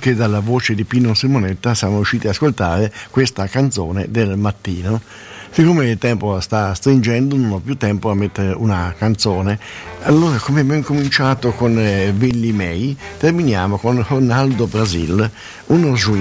che dalla voce di Pino Simonetta siamo riusciti ad ascoltare questa canzone del mattino. Siccome il tempo sta stringendo, non ho più tempo a mettere una canzone, allora come abbiamo cominciato con Willie May, terminiamo con Ronaldo Brasil, uno swing